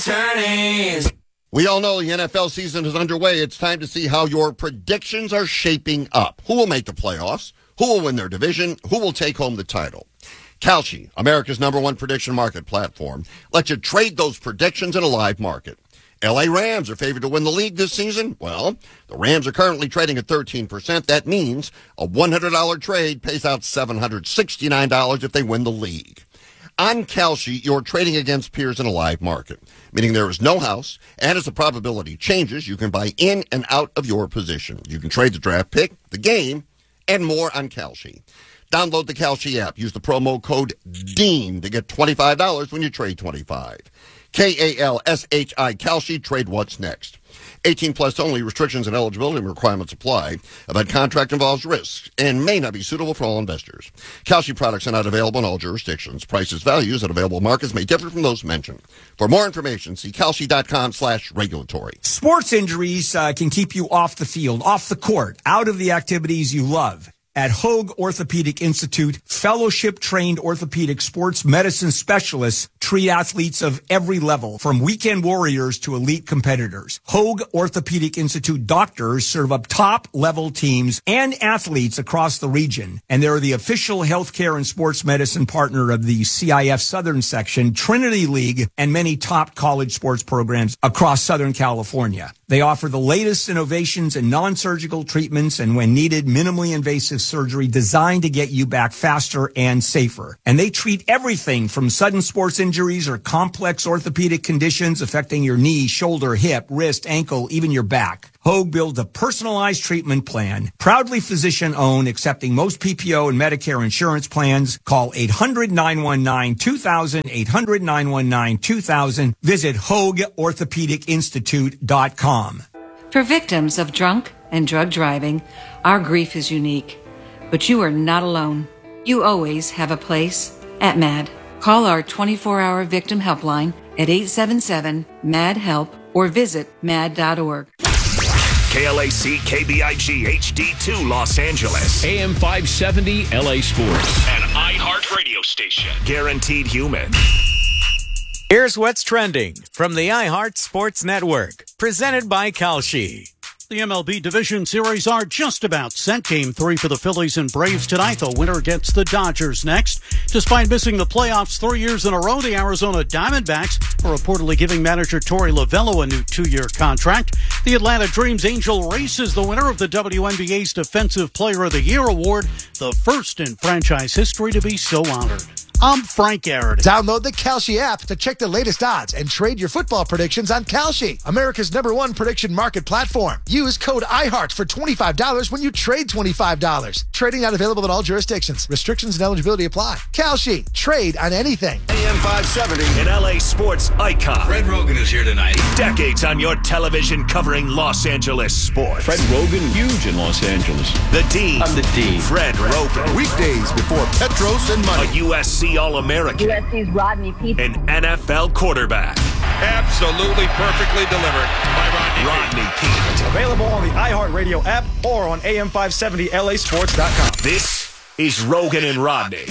Attorneys. We all know the NFL season is underway. It's time to see how your predictions are shaping up. Who will make the playoffs? Who will win their division? Who will take home the title? Kalshi, America's #1 prediction market platform, lets you trade those predictions in a live market. LA Rams are favored to win the league this season. Well, the Rams are currently trading at 13%. That means a $100 trade pays out $769 if they win the league. On Kalshi, you're trading against peers in a live market, meaning there is no house, and as the probability changes, you can buy in and out of your position. You can trade the draft pick, the game, and more on Kalshi. Download the Kalshi app. Use the promo code DEAN to get $25 when you trade 25. Kalshi, Kalshi, trade what's next. 18 plus only. Restrictions and eligibility requirements apply. That contract involves risks and may not be suitable for all investors. Kalshi products are not available in all jurisdictions. Prices, values, and available markets may differ from those mentioned. For more information, see Kalshi.com/regulatory. Sports injuries can keep you off the field, off the court, out of the activities you love. At Hoag Orthopedic Institute, fellowship-trained orthopedic sports medicine specialists treat athletes of every level, from weekend warriors to elite competitors. Hoag Orthopedic Institute doctors serve up top-level teams and athletes across the region, and they're the official healthcare and sports medicine partner of the CIF Southern Section, Trinity League, and many top college sports programs across Southern California. They offer the latest innovations in non-surgical treatments and, when needed, minimally invasive surgery designed to get you back faster and safer. And they treat everything from sudden sports injuries or complex orthopedic conditions affecting your knee, shoulder, hip, wrist, ankle, even your back. Hoag builds a personalized treatment plan, proudly physician-owned, accepting most PPO and Medicare insurance plans. Call 800-919-2000, 800-919-2000. Visit HoagOrthopedicInstitute.com. For victims of drunk and drug driving, our grief is unique. But you are not alone. You always have a place at MAD. Call our 24-hour victim helpline at 877-MAD-HELP or visit mad.org. KLAC KBIG HD2 Los Angeles. AM 570 LA Sports. An iHeart radio station. Guaranteed human. Here's what's trending from the iHeart Sports Network. Presented by Kalshi. The MLB Division Series are just about set. Game 3 for the Phillies and Braves tonight. The winner against the Dodgers next. Despite missing the playoffs 3 years in a row, the Arizona Diamondbacks are reportedly giving manager Torey Lovullo a new 2-year contract. The Atlanta Dreams Angel Reese is the winner of the WNBA's Defensive Player of the Year award, the first in franchise history to be so honored. I'm Frank Garrett. Download the Kalshi app to check the latest odds and trade your football predictions on Kalshi, America's #1 prediction market platform. Use code IHEART for $25 when you trade $25. Trading not available in all jurisdictions. Restrictions and eligibility apply. Kalshi, trade on anything. AM 570, an LA sports icon. Fred Rogan is here tonight. Decades on your television covering Los Angeles sports. Fred Rogan, huge in Los Angeles. The Dean. I'm the Dean. Fred Rogan. Weekdays before Petros and Money. A USC All-American. USC's Rodney Peete. An NFL quarterback. Absolutely perfectly delivered by Rodney Peete. Available on the iHeartRadio app or on AM570LAsports.com. This is Rogan and Rodney.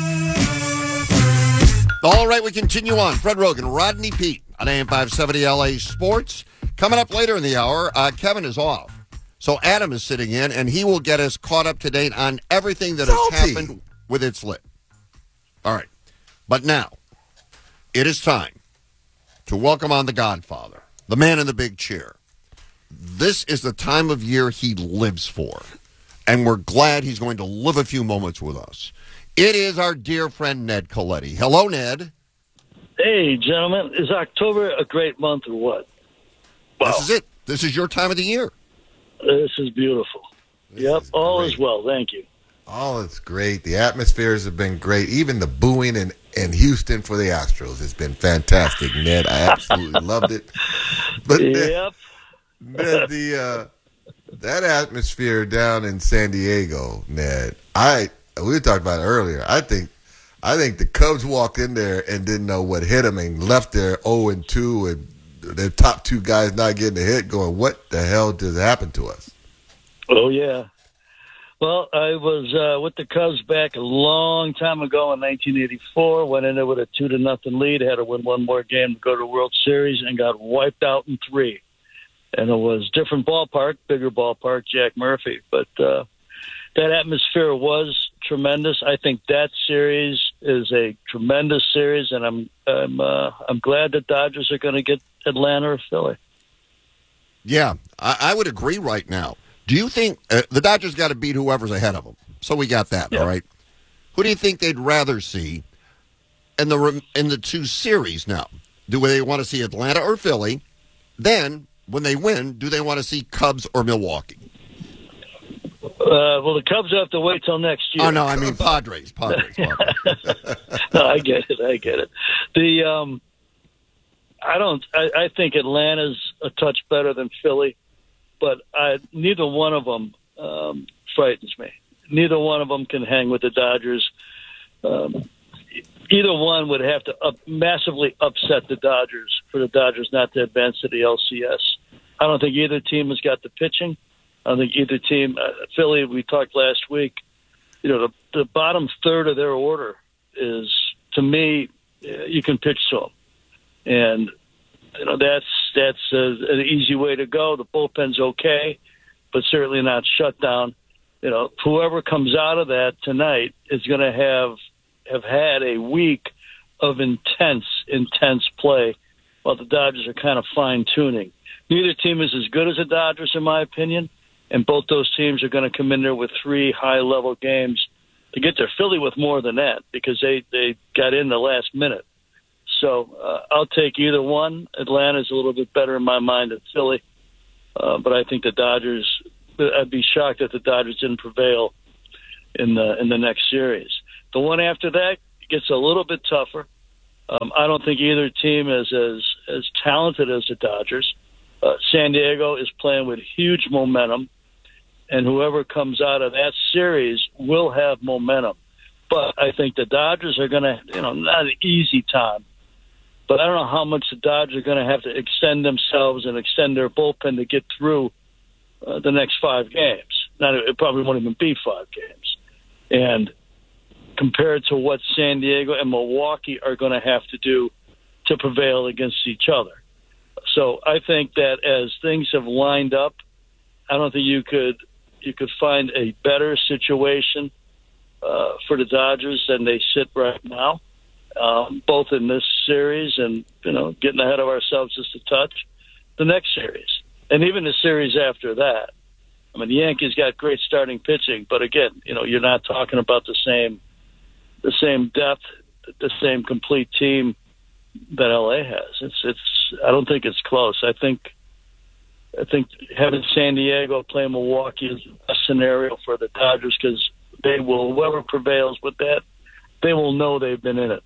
All right, we continue on. Fred Rogan, Rodney Peete on AM 570 LA Sports. Coming up later in the hour, Kevin is off. So Adam is sitting in, and he will get us caught up to date on everything that has happened with It's Lit. All right. But now, it is time to welcome on the Godfather, the man in the big chair. This is the time of year he lives for, and we're glad he's going to live a few moments with us. It is our dear friend Ned Coletti. Hello, Ned. Hey, gentlemen. Is October a great month or what? Wow. This is it. This is your time of the year. This is beautiful. All is well. Thank you. Oh, it's great. The atmospheres have been great. Even the booing in Houston for the Astros has been fantastic, Ned. I absolutely loved it. But Ned, that atmosphere down in San Diego, Ned, we talked about it earlier. I think the Cubs walked in there and didn't know what hit them and left there 0-2 and their top two guys not getting a hit going, what the hell just happened to us? Oh, yeah. Well, I was with the Cubs back a long time ago in 1984. Went in there with a 2-0 lead. Had to win one more game to go to the World Series and got wiped out in 3. And it was different ballpark, bigger ballpark, Jack Murphy. But that atmosphere was tremendous. I think that series is a tremendous series, and I'm glad the Dodgers are going to get Atlanta or Philly. Yeah, I would agree right now. Do you think the Dodgers got to beat whoever's ahead of them? So we got that, all right? Who do you think they'd rather see in the 2 series now? Do they want to see Atlanta or Philly? Then, when they win, do they want to see Cubs or Milwaukee? Well, the Cubs have to wait till next year. Oh, no, I mean Padres. No, I get it. I think Atlanta's a touch better than Philly. But neither one of them frightens me. Neither one of them can hang with the Dodgers. Either one would have to massively upset the Dodgers for the Dodgers not to advance to the LCS. I don't think either team has got the pitching. I don't think either team, Philly, we talked last week, the bottom third of their order is, to me, you can pitch to them. And that's an easy way to go. The bullpen's okay, but certainly not shut down. Whoever comes out of that tonight is going to have had a week of intense play, while the Dodgers are kind of fine-tuning. Neither team is as good as the Dodgers, in my opinion, and both those teams are going to come in there with 3 high-level games to get there. Philly with more than that because they got in the last minute. So I'll take either one. Atlanta's a little bit better in my mind than Philly, but I think the Dodgers. I'd be shocked if the Dodgers didn't prevail in the next series. The one after that gets a little bit tougher. I don't think either team is as talented as the Dodgers. San Diego is playing with huge momentum, and whoever comes out of that series will have momentum. But I think the Dodgers are going to, not an easy time. But I don't know how much the Dodgers are going to have to extend themselves and extend their bullpen to get through the next 5 games. Now, it probably won't even be 5 games. And compared to what San Diego and Milwaukee are going to have to do to prevail against each other. So I think that as things have lined up, I don't think you could find a better situation for the Dodgers than they sit right now. Both in this series and, getting ahead of ourselves just a touch, the next series. And even the series after that. I mean, the Yankees got great starting pitching, but again, you're not talking about the same depth, the same complete team that LA has. I don't think it's close. I think having San Diego play Milwaukee is a scenario for the Dodgers because whoever prevails with that, they will know they've been in it.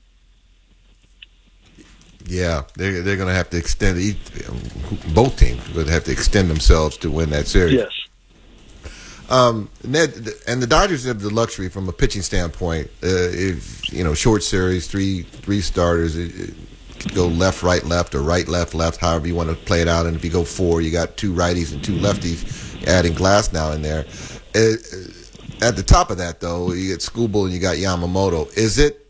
Yeah, they're going to have to extend both teams would have to extend themselves to win that series. Yes. Ned, and the Dodgers have the luxury from a pitching standpoint. If short series, three starters, it could go left, right, left, or right, left, left. However you want to play it out. And if you go 4, you got 2 righties and 2 lefties. Adding Glass now in there. At the top of that, though, you get Skubal and you got Yamamoto. Is it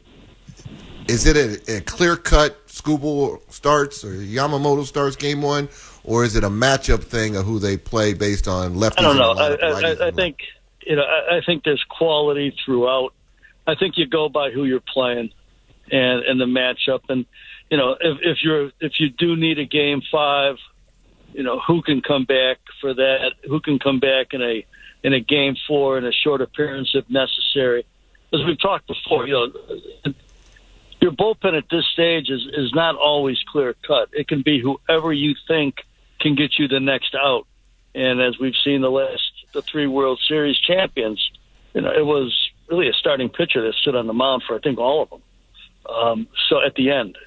a clear-cut Skubal starts or Yamamoto starts game 1, or is it a matchup thing of who they play based on lefties? I don't know. I think I think there's quality throughout. I think you go by who you're playing and the matchup, and if you do need a game 5, who can come back for that? Who can come back in a game 4 in a short appearance if necessary? As we've talked before, your bullpen at this stage is not always clear cut. It can be whoever you think can get you the next out. And as we've seen the 3 World Series champions, it was really a starting pitcher that stood on the mound for I think all of them. So at the end,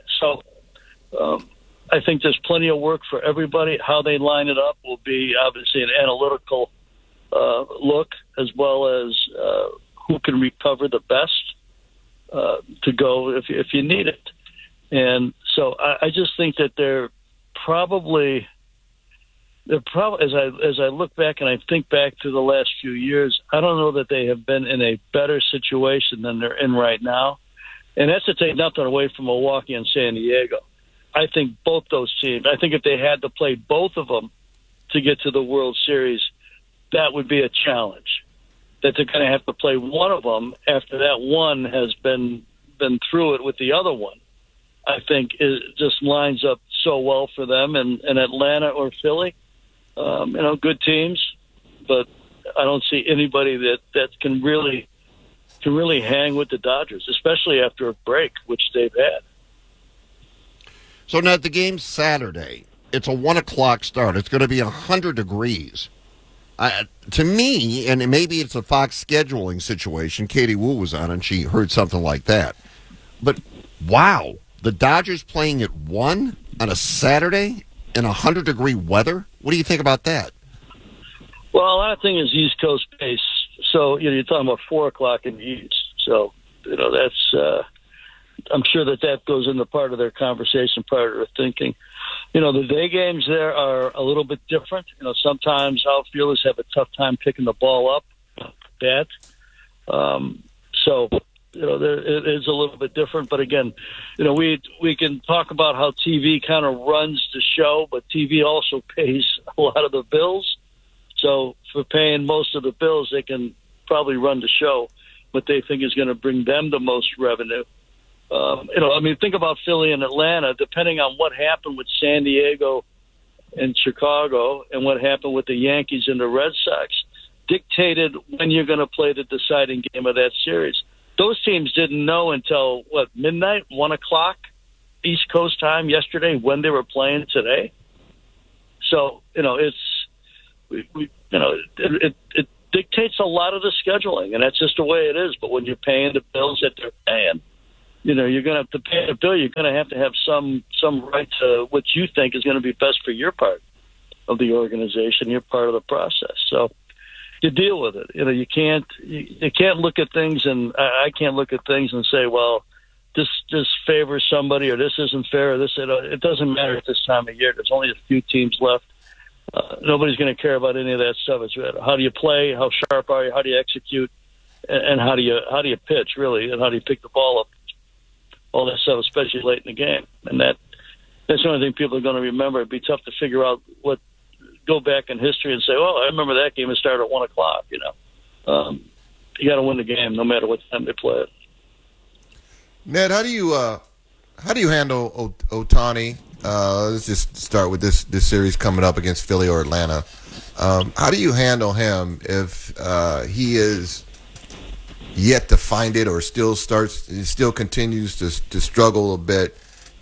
I think there's plenty of work for everybody. How they line it up will be obviously an analytical look, as well as who can recover the best. To go if you need it. And so I just think that they're probably they're probably, as I look back and I think back to the last few years, I don't know that they have been in a better situation than they're in right now. And that's to take nothing away from Milwaukee and San Diego. I think both those teams, I think if they had to play both of them to get to the World Series, that would be a challenge. That they're going to have to play one of them after that one has been through it with the other one. I think it just lines up so well for them. And Atlanta or Philly, good teams, but I don't see anybody that can really hang with the Dodgers, especially after a break, which they've had. So now the game's Saturday. It's a 1 o'clock start. It's going to be 100 degrees. To me, and maybe it's a Fox scheduling situation, Katie Wu was on and she heard something like that. But, wow, the Dodgers playing at 1 on a Saturday in 100-degree weather? What do you think about that? Well, a lot of things is East Coast pace. So, you're talking about 4 o'clock in the East. So, that's I'm sure that goes into part of their conversation, part of their thinking. The day games there are a little bit different. Sometimes outfielders have a tough time picking the ball up. That. It is a little bit different. But again, we can talk about how TV kind of runs the show, but TV also pays a lot of the bills. So for paying most of the bills, they can probably run the show, what they think is going to bring them the most revenue. Think about Philly and Atlanta, depending on what happened with San Diego and Chicago and what happened with the Yankees and the Red Sox dictated when you're going to play the deciding game of that series. Those teams didn't know until, midnight, 1 o'clock East Coast time yesterday when they were playing today. So, it dictates a lot of the scheduling, and that's just the way it is. But when you're paying the bills that they're paying, you're going to have to pay a bill. You're going to have some right to what you think is going to be best for your part of the organization. You're part of the process, so you deal with it. You can't look at things, and I can't look at things and say, well, this favors somebody or this isn't fair. Or this it doesn't matter at this time of year. There's only a few teams left. Nobody's going to care about any of that stuff. It's how do you play? How sharp are you? How do you execute? And how do you pitch really? And how do you pick the ball up? All that stuff, especially late in the game. And that's the only thing people are going to remember. It'd be tough to figure out go back in history and say, well, I remember that game. It started at 1 o'clock, You got to win the game no matter what time they play it. Ned, how do you handle Ohtani? Let's just start with this series coming up against Philly or Atlanta. How do you handle him if he is yet to find it or still continues to struggle a bit?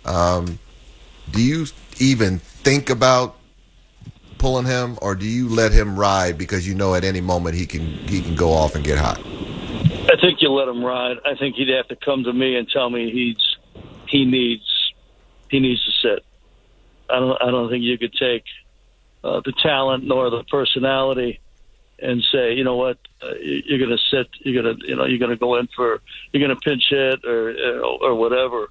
Do you even think about pulling him, or do you let him ride because at any moment he can go off and get hot? I think you let him ride. I think he'd have to come to me and tell me he needs to sit. I don't think you could take the talent nor the personality and say, you know what, you're going to sit, you're going to go in for, you're going to pinch hit or whatever.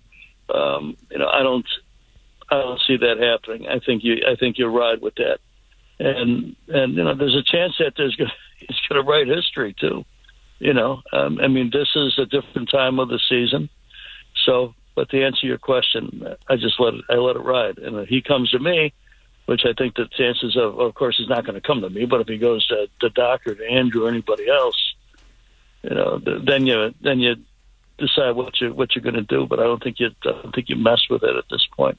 I don't see that happening. I think you ride with that, and there's a chance that he's going to write history too. This is a different time of the season, so. But to answer your question, I let it ride, and if he comes to me, which I think the chances of course, he's not going to come to me. But if he goes to Doc or to Andrew or anybody else, then you decide what you're going to do. But I don't think you mess with it at this point.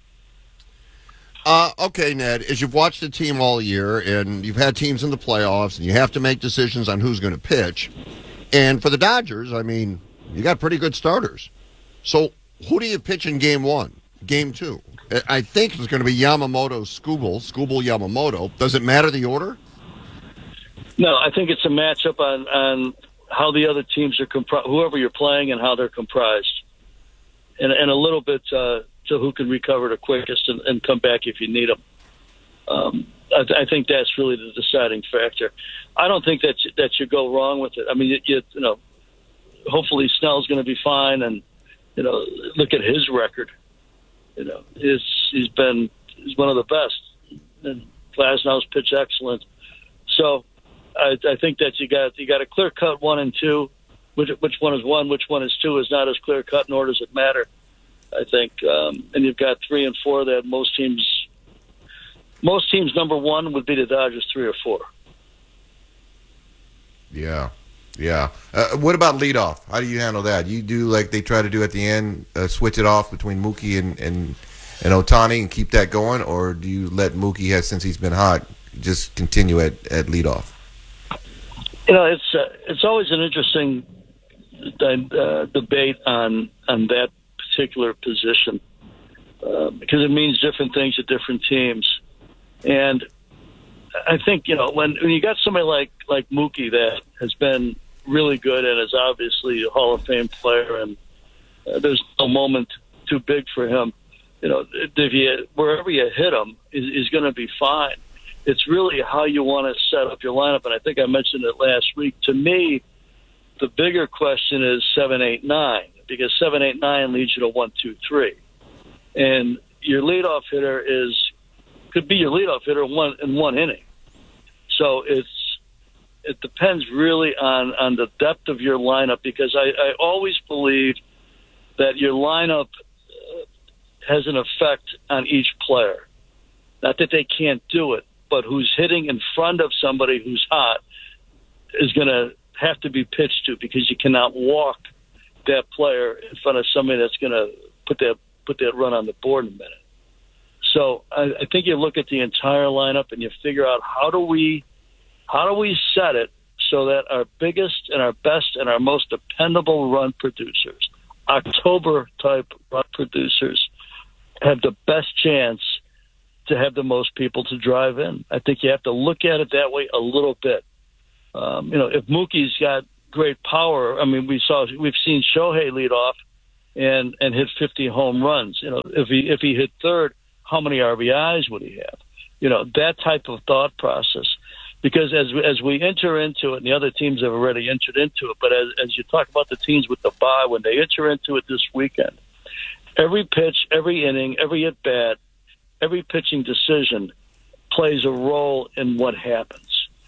Okay, Ned, as you've watched the team all year, and you've had teams in the playoffs, and you have to make decisions on who's going to pitch. And for the Dodgers, you got pretty good starters. So who do you pitch in Game 1, Game 2? I think it's going to be Yamamoto, Skubal Yamamoto. Does it matter the order? No, I think it's a matchup on how the other teams are whoever you're playing and how they're comprised, and a little bit to who can recover the quickest and come back if you need them. I think that's really the deciding factor. I don't think that you go wrong with it. Hopefully Snell's going to be fine, and look at his record. He's one of the best in Glasnow's pitch excellent. So I think that you got a clear cut 1 and 2. Which one is 1, which one is 2 is not as clear cut, nor does it matter. I think, and you've got 3 and 4 that most teams number 1 would be the Dodgers 3 or 4. Yeah. What about leadoff? How do you handle that? You do like they try to do at the end, switch it off between Mookie and Ohtani and keep that going, or do you let Mookie, since he's been hot, just continue at leadoff? It's always an interesting debate on that particular position because it means different things to different teams. And I think, when you got somebody like Mookie that has been really good and is obviously a Hall of Fame player, and there's no moment too big for him, wherever you hit him is going to be fine. It's really how you want to set up your lineup, and I think I mentioned it last week. To me, the bigger question is 7, 8, 9, because 7, 8, 9 leads you to 1, 2, 3. And your leadoff hitter could be your leadoff hitter in one inning. So it depends really on the depth of your lineup, because I always believe that your lineup has an effect on each player. Not that they can't do it, but who's hitting in front of somebody who's hot is going to have to be pitched to, because you cannot walk that player in front of somebody that's going to put that run on the board in a minute. So I think you look at the entire lineup and you figure out how do we set it so that our biggest and our best and our most dependable run producers, October type run producers, have the best chance to have the most people to drive in. I think you have to look at it that way a little bit. If Mookie's got great power, we've seen Shohei lead off and hit 50 home runs. If he hit third, how many RBIs would he have? That type of thought process. Because as we enter into it, and the other teams have already entered into it, but as you talk about the teams with the bye, when they enter into it this weekend, every pitch, every inning, every at-bat, every pitching decision plays a role in what happens.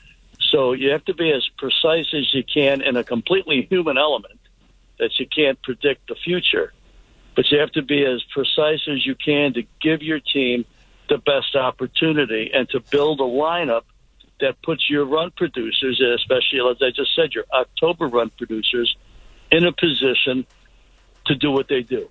So you have to be as precise as you can in a completely human element that you can't predict the future. But you have to be as precise as you can to give your team the best opportunity and to build a lineup that puts your run producers, especially, as I just said, your October run producers, in a position to do what they do.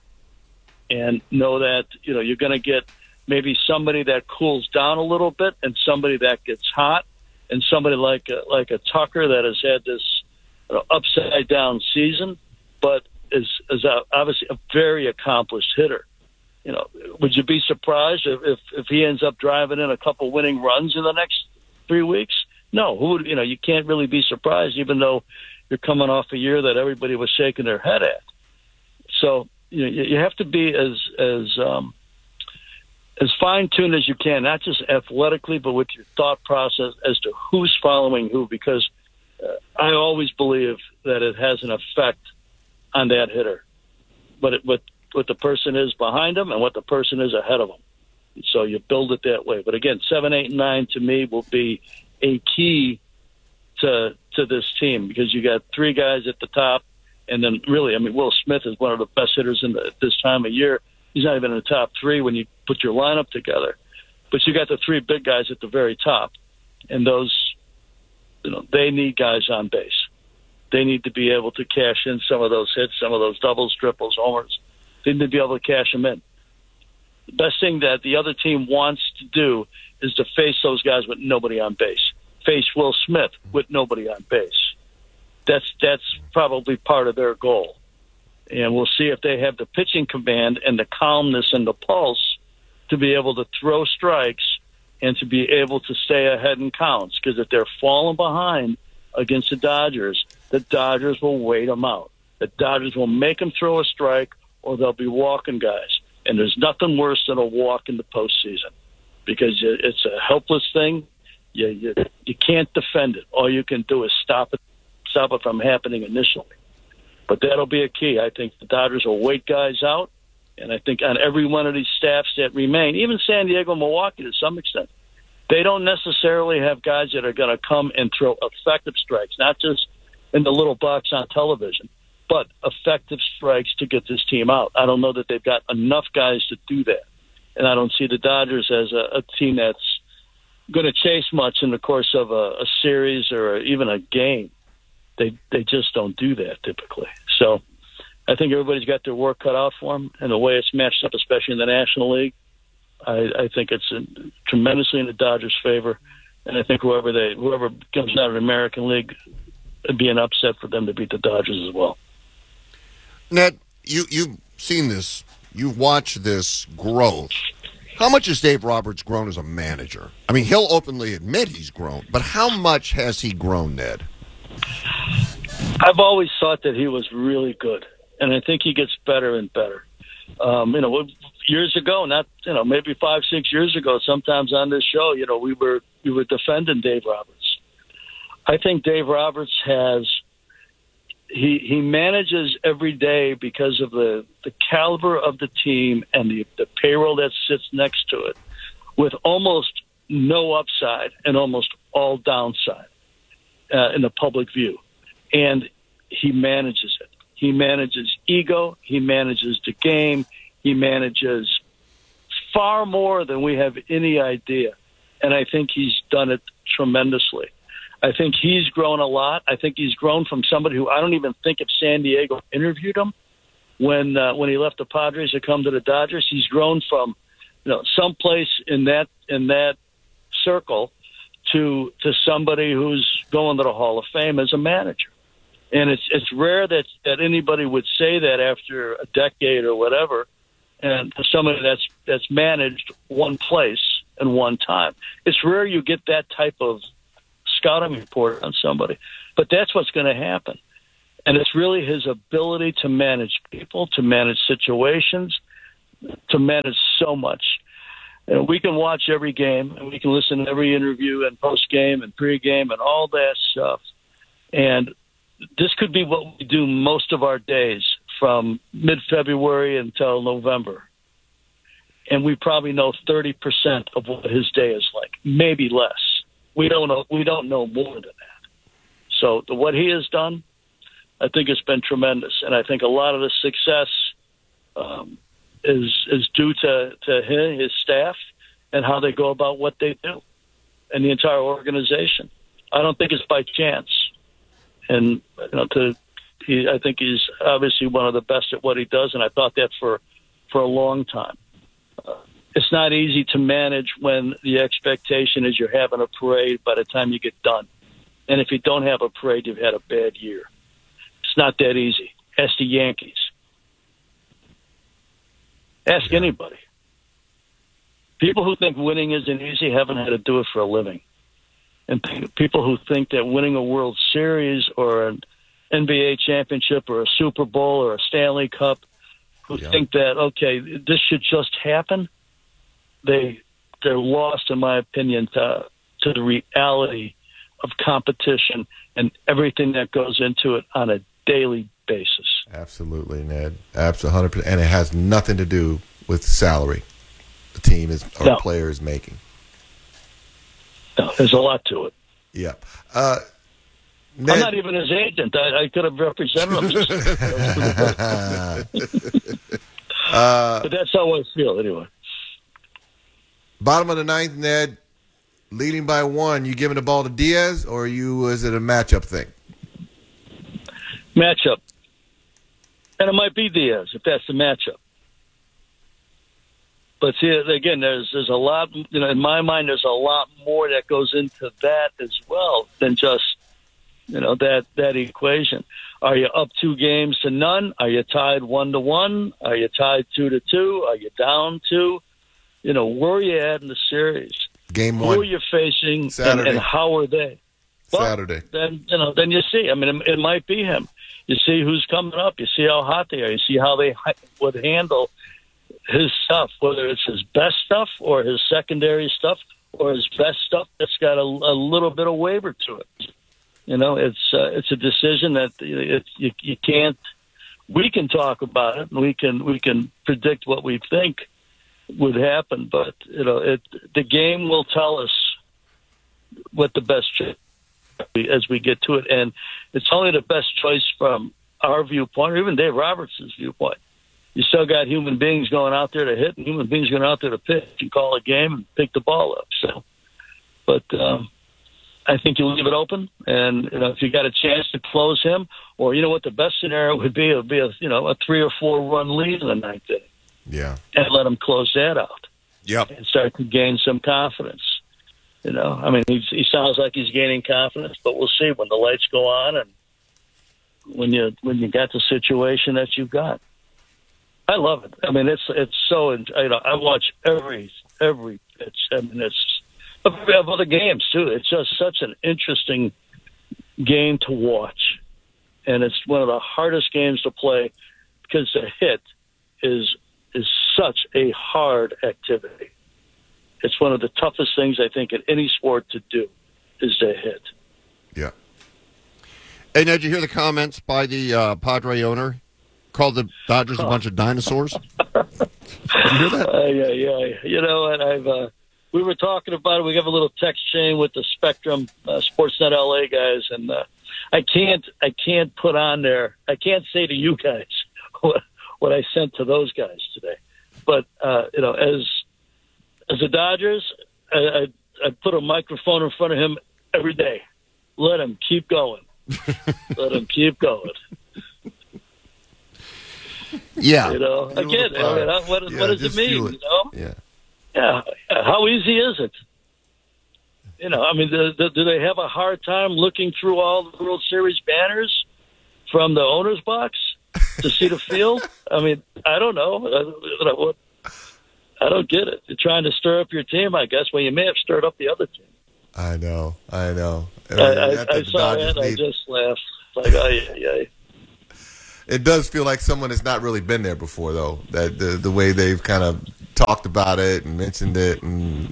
And know that, you're going to get maybe somebody that cools down a little bit and somebody that gets hot, and somebody like a Tucker that has had this upside down season, but is obviously a very accomplished hitter. Would you be surprised if he ends up driving in a couple winning runs in the next 3 weeks? No. Who would? You can't really be surprised, even though you're coming off a year that everybody was shaking their head at. So you have to be as fine-tuned as you can, not just athletically, but with your thought process as to who's following who, because I always believe that it has an effect on that hitter, but what the person is behind him and what the person is ahead of him. So you build it that way. But again, 7, 8, and 9 to me will be a key to this team, because you got 3 guys at the top, and then really, Will Smith is one of the best hitters this time of year. He's not even in the top 3 when you put your lineup together. But you got the 3 big guys at the very top, and those, they need guys on base. They need to be able to cash in some of those hits, some of those doubles, triples, homers. They need to be able to cash them in. The best thing that the other team wants to do is to face those guys with nobody on base. Face Will Smith with nobody on base. That's probably part of their goal. And we'll see if they have the pitching command and the calmness and the pulse to be able to throw strikes and to be able to stay ahead in counts. Because if they're falling behind against the Dodgers will wait them out. The Dodgers will make them throw a strike, or they'll be walking guys. And there's nothing worse than a walk in the postseason, because it's a helpless thing. You can't defend it. All you can do is stop it from happening initially. But that'll be a key. I think the Dodgers will wait guys out, and I think on every one of these staffs that remain, even San Diego and Milwaukee to some extent, They don't necessarily have guys that are going to come and throw effective strikes, not just in the little box on television, but effective strikes to get this team out. I don't know that they've got enough guys to do that. And I don't see the Dodgers as a team that's going to chase much in the course of a series or even a game. They just don't do that typically. So I think everybody's got their work cut out for them, and the way it's matched up, especially in the National League, I think it's tremendously in the Dodgers' favor. And I think whoever comes out of the American League, it'd be an upset for them to beat the Dodgers as well. Ned, you've seen this. You've watched this growth. How much has Dave Roberts grown as a manager? I mean, he'll openly admit he's grown, but how much has he grown, Ned? I've always thought that he was really good, and I think he gets better and better. Years ago, maybe 5-6 years ago, sometimes on this show, we were defending Dave Roberts. I think Dave Roberts he manages every day because of the caliber of the team and the payroll that sits next to it, with almost no upside and almost all downside in the public view. And he manages it. He manages ego. He manages the game. He manages far more than we have any idea. And I think he's done it tremendously. I think he's grown a lot. I think he's grown from somebody who I don't even think if San Diego interviewed him when he left the Padres to come to the Dodgers. He's grown from someplace in that circle to somebody who's going to the Hall of Fame as a manager. And it's rare that anybody would say that after a decade or whatever, and to somebody that's managed one place and one time. It's rare you get that type of scouting report on somebody, but that's what's going to happen. And it's really his ability to manage people, to manage situations, to manage so much. And we can watch every game, and we can listen to every interview and post-game and pre-game and all that stuff. And this could be what we do most of our days from mid-February until November. And we probably know 30% of what his day is like, maybe less. We don't know more than that. So what he has done, I think it's been tremendous. And I think a lot of the success is due to his staff and how they go about what they do and the entire organization. I don't think it's by chance. And I think he's obviously one of the best at what he does, and I thought that for a long time. It's not easy to manage when the expectation is you're having a parade by the time you get done. And if you don't have a parade, you've had a bad year. It's not that easy. Ask the Yankees. Ask anybody. People who think winning isn't easy haven't had to do it for a living. And people who think that winning a World Series or an NBA championship or a Super Bowl or a Stanley Cup, who think that, okay, this should just happen, they're lost, in my opinion, to the reality of competition and everything that goes into it on a daily basis. Absolutely, Ned. Absolutely, 100%. And it has nothing to do with salary the team or player is making. No, there's a lot to it. Yeah. Ned, I'm not even his agent. I could have represented him. But that's how I feel, anyway. Bottom of the ninth, Ned, leading by one. You giving the ball to Diaz, or is it a matchup thing? Matchup. And it might be Diaz, if that's the matchup. But see, again, there's a lot, in my mind, there's a lot more that goes into that as well than just, that equation. Are you up 2-0? Are you tied 1-1? Are you tied 2-2? Are you down 2? Where are you at in the series? Game 1. Who are you facing and how are they? Well, Saturday. Then you see. I mean, it might be him. You see who's coming up. You see how hot they are. You see how they would handle his stuff, whether it's his best stuff or his secondary stuff or his best stuff that's got a little bit of waiver to it. It's a decision that you can't. We can talk about it, and we can predict what we think would happen, but the game will tell us what the best choice as we get to it. And it's only the best choice from our viewpoint, or even Dave Roberts' viewpoint. You still got human beings going out there to hit and human beings going out there to pitch and call a game and pick the ball up. So, but I think you leave it open, and if you got a chance to close him, or what the best scenario would be, it would be a 3 or 4 run lead in the ninth inning. Yeah, and let him close that out. Yep, and start to gain some confidence. I mean, he sounds like he's gaining confidence, but we'll see when the lights go on and when you got the situation that you've got. I love it. I mean, it's so. I watch every pitch. I mean, it's of other games too. It's just such an interesting game to watch, and it's one of the hardest games to play because the hit is such a hard activity. It's one of the toughest things I think in any sport to do is to hit. Yeah. Hey, Ned, did you hear the comments by the Padre owner? Called the Dodgers a bunch of dinosaurs. Did you hear that? Yeah. And we were talking about it. We have a little text chain with the Spectrum Sportsnet LA guys, and I can't put on there. I can't say to you guys what I sent to those guys today. But as the Dodgers, I put a microphone in front of him every day. Let him keep going. Let him keep going. Yeah. Again, what does it mean? Yeah. How easy is it? I mean, do they have a hard time looking through all the World Series banners from the owner's box to see the field? I mean, I don't know. I don't get it. You're trying to stir up your team, I guess. Well, you may have stirred up the other team. I know. I saw that. I just laughed. Like, ay. It does feel like someone has not really been there before, though. That the way they've kind of talked about it and mentioned it, and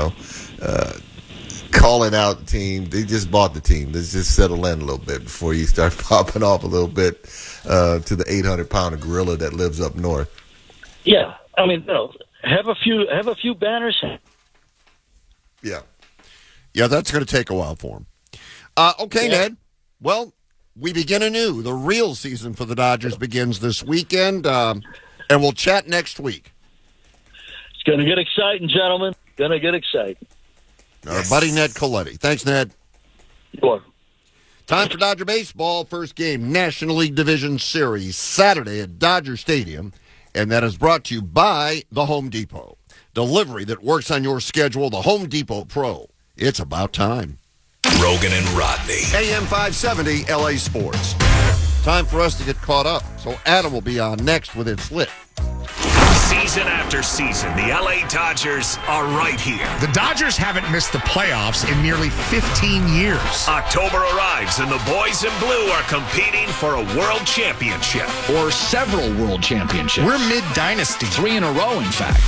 calling out the team. They just bought the team. Let's just settle in a little bit before you start popping off a little bit to the 800-pound gorilla that lives up north. Yeah, I mean, have a few banners. Yeah, that's going to take a while for him. Okay, Ned. Well, we begin anew. The real season for the Dodgers begins this weekend, and we'll chat next week. It's going to get exciting, gentlemen. Going to get exciting. Our buddy Ned Colletti. Thanks, Ned. You're welcome. Time for Dodger baseball. First game, National League Division Series, Saturday at Dodger Stadium, and that is brought to you by the Home Depot. Delivery that works on your schedule, the Home Depot Pro. It's about time. Rogan and Rodney. AM 570, LA Sports. Time for us to get caught up, so Adam will be on next with It's Lit. Season after season, the LA Dodgers are right here. The Dodgers haven't missed the playoffs in nearly 15 years. October arrives and the boys in blue are competing for a world championship. Or several world championships. We're mid-dynasty. 3 in a row, in fact.